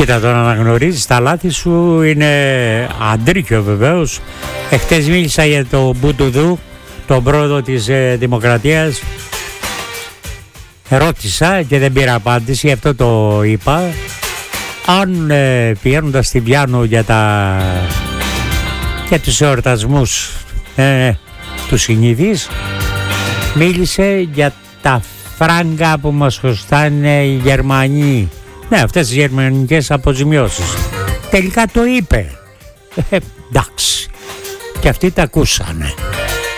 Κοίτα, το να αναγνωρίζεις τα λάθη σου είναι αντρίκιο βεβαίως. Εχθές μίλησα για τον Μπουντουδού, τον πρόεδρο της Δημοκρατίας. Ρώτησα και δεν πήρα απάντηση, αυτό το είπα. Αν πηγαίνοντας στην Πιάνο για τους εορτασμούς του Συνειδής, μίλησε για τα φράγκα που μας χρωστάνε οι Γερμανοί. Ναι, αυτές τις γερμανικές αποζημιώσεις. Τελικά το είπε. Εντάξει. Και αυτοί τα ακούσανε.